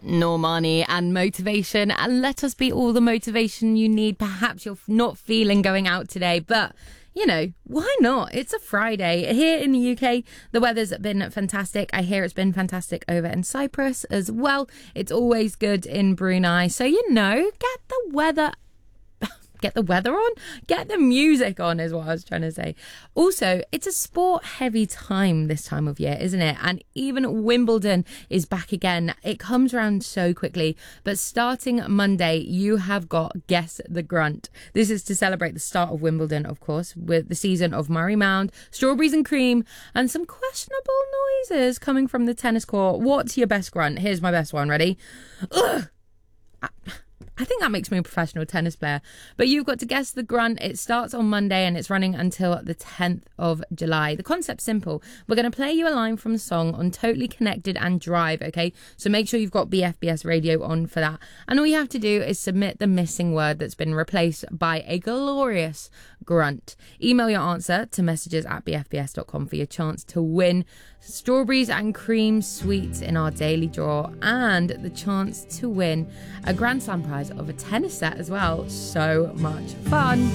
Normani and motivation, and let us be all the motivation you need. Perhaps you're not feeling going out today, but you know, why not? It's a Friday. Here in the UK, the weather's been fantastic. I hear it's been fantastic over in Cyprus as well. It's always good in Brunei. So, you know, get the weather on, get the music on is what I was trying to say. Also, it's a sport heavy time this time of year, isn't it? And even Wimbledon is back again. It comes around so quickly, but starting Monday you have got Guess the Grunt. This is to celebrate the start of Wimbledon, of course, with the season of Murray Mound, Strawberries and Cream, and some questionable noises coming from the tennis court. What's your best grunt? Here's my best one. Ready? Ugh! I think that makes me a professional tennis player. But you've got to guess the grunt. It starts on Monday and it's running until the 10th of July. The concept's simple. We're going to play you a line from the song on Totally Connected and Drive, okay? So make sure you've got BFBS radio on for that. And all you have to do is submit the missing word that's been replaced by a glorious grunt. Email your answer to messages@bfbs.com for your chance to win Strawberries and Cream sweets in our daily draw, and the chance to win a Grand Slam prize of a tennis set as well. So much fun.